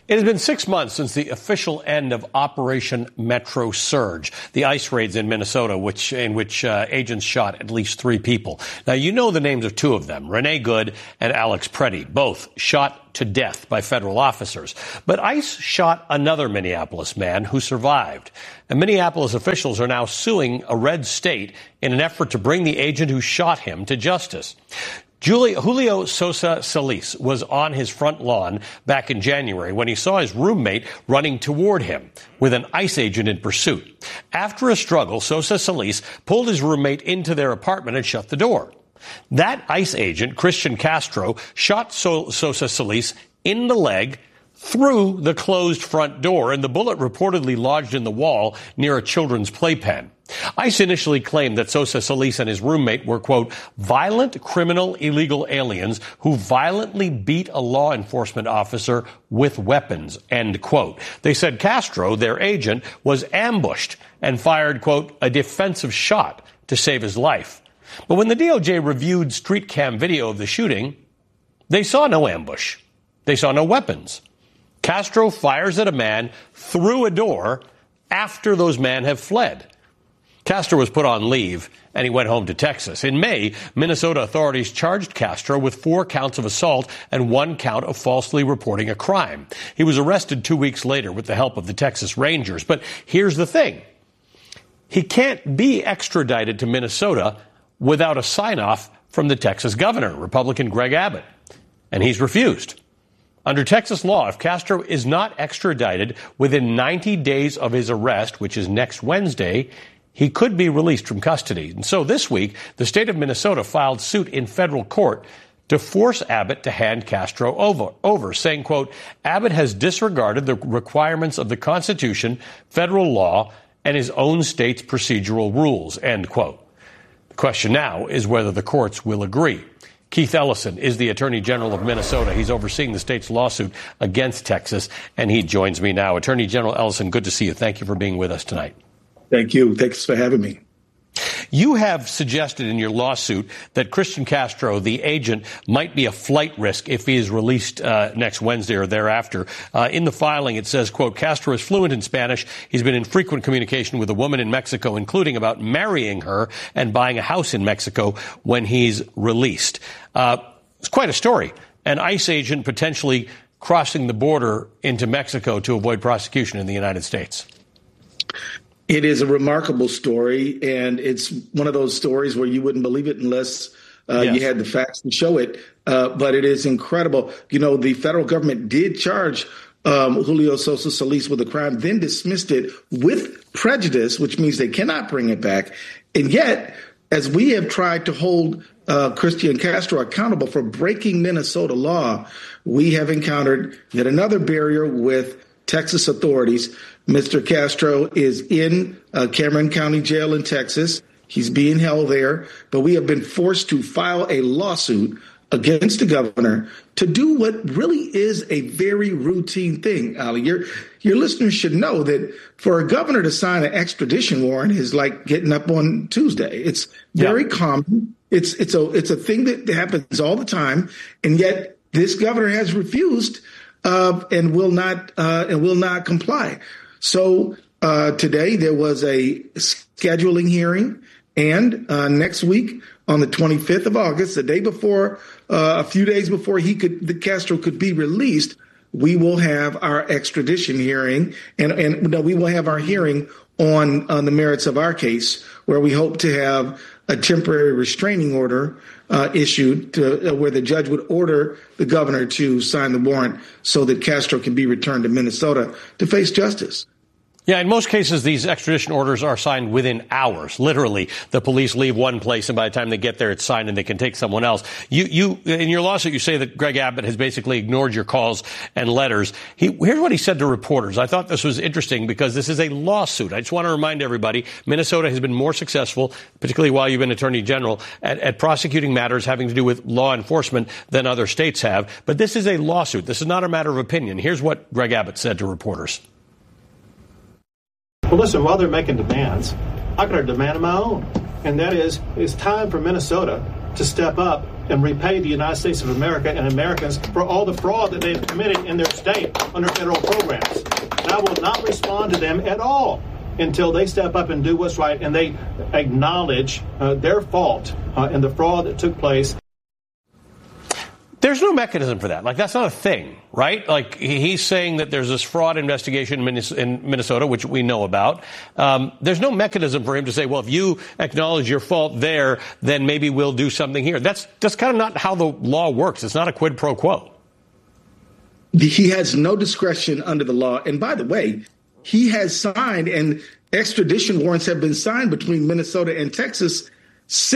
It has been 6 months since the official end of Operation Metro Surge, the ICE raids in Minnesota, in which agents shot at least 3 people. Now, you know the names of 2 of them, Renee Good and Alex Preddy, both shot to death by federal officers. But ICE shot another Minneapolis man who survived. And Minneapolis officials are now suing a red state in an effort to bring the agent who shot him to justice. Julio Sosa Solis was on his front lawn back in January when he saw his roommate running toward him with an ICE agent in pursuit. After a struggle, Sosa Solis pulled his roommate into their apartment and shut the door. That ICE agent, Christian Castro, shot Sosa Solis in the leg through the closed front door, and the bullet reportedly lodged in the wall near a children's playpen. ICE initially claimed that Sosa Solis and his roommate were, quote, violent criminal illegal aliens who violently beat a law enforcement officer with weapons, end quote. They said Castro, their agent, was ambushed and fired, quote, a defensive shot to save his life. But when the DOJ reviewed street cam video of the shooting, they saw no ambush. They saw no weapons. Castro fires at a man through a door after those men have fled. Castro was put on leave, and he went home to Texas. In May, Minnesota authorities charged Castro with 4 counts of assault and 1 count of falsely reporting a crime. He was arrested 2 weeks later with the help of the Texas Rangers. But here's the thing. He can't be extradited to Minnesota without a sign-off from the Texas governor, Republican Greg Abbott. And he's refused. Under Texas law, if Castro is not extradited within 90 days of his arrest, which is next Wednesday, he could be released from custody. And so this week, the state of Minnesota filed suit in federal court to force Abbott to hand Castro over, saying, quote, Abbott has disregarded the requirements of the Constitution, federal law, and his own state's procedural rules, end quote. The question now is whether the courts will agree. Keith Ellison is the Attorney General of Minnesota. He's overseeing the state's lawsuit against Texas, and he joins me now. Attorney General Ellison, good to see you. Thank you for being with us tonight. Thank you. Thanks for having me. You have suggested in your lawsuit that Christian Castro, the agent, might be a flight risk if he is released next Wednesday or thereafter. In the filing, it says, quote, Castro is fluent in Spanish. He's been in frequent communication with a woman in Mexico, including about marrying her and buying a house in Mexico when he's released. It's quite a story. An ICE agent potentially crossing the border into Mexico to avoid prosecution in the United States. It is a remarkable story, and it's one of those stories where you wouldn't believe it unless you had the facts to show it. But it is incredible. You know, the federal government did charge Julio Sosa Solis with a crime, then dismissed it with prejudice, which means they cannot bring it back. And yet, as we have tried to hold Christian Castro accountable for breaking Minnesota law, we have encountered yet another barrier with Texas authorities. Mr. Castro is in Cameron County Jail in Texas. He's being held there, but we have been forced to file a lawsuit against the governor to do what really is a very routine thing. Ali, your listeners should know that for a governor to sign an extradition warrant is like getting up on Tuesday. It's very common. It's a thing that happens all the time, and yet this governor has refused and will not comply. So today there was a scheduling hearing, and next week on the 25th of August, the day before, a few days before the Castro could be released, we will have our extradition hearing, and we will have our hearing on the merits of our case, where we hope to have a temporary restraining order issued where the judge would order the governor to sign the warrant so that Castro can be returned to Minnesota to face justice. Yeah, in most cases, these extradition orders are signed within hours. Literally, the police leave one place, and by the time they get there, it's signed, and they can take someone else. You in your lawsuit, you say that Greg Abbott has basically ignored your calls and letters. Here's what he said to reporters. I thought this was interesting because this is a lawsuit. I just want to remind everybody, Minnesota has been more successful, particularly while you've been Attorney General, at prosecuting matters having to do with law enforcement than other states have. But this is a lawsuit. This is not a matter of opinion. Here's what Greg Abbott said to reporters. Well, listen, while they're making demands, I got a demand of my own. And that is, it's time for Minnesota to step up and repay the United States of America and Americans for all the fraud that they've committed in their state under federal programs. And I will not respond to them at all until they step up and do what's right and they acknowledge their fault in the fraud that took place. There's no mechanism for that. Like, that's not a thing, right? Like, he's saying that there's this fraud investigation in Minnesota, which we know about. There's no mechanism for him to say, well, if you acknowledge your fault there, then maybe we'll do something here. That's kind of not how the law works. It's not a quid pro quo. He has no discretion under the law. And by the way, he has signed, and extradition warrants have been signed between Minnesota and Texas